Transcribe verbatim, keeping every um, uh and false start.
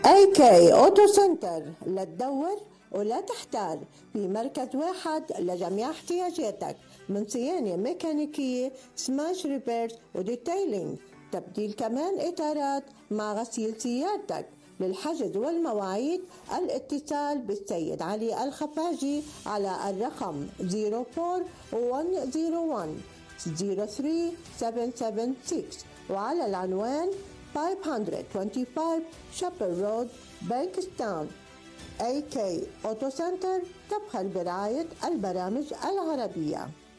اي كي اوتو سنتر، لا تدور ولا تحتار، في مركز واحد لجميع احتياجاتك من صيانة ميكانيكية، سماش ريبيرز وديتيلينج، تبديل كمان إطارات مع غسيل سيارتك. للحجز والمواعيد الاتصال بالسيد علي الخفاجي على الرقم صفر أربعة واحد صفر واحد صفر ثلاثة سبعة سبعة ستة وعلى العنوان خمسمائة وخمسة وعشرين شابل رود، بانكستاون. اي كي اوتو سنتر تبخل برعاية البرامج العربية.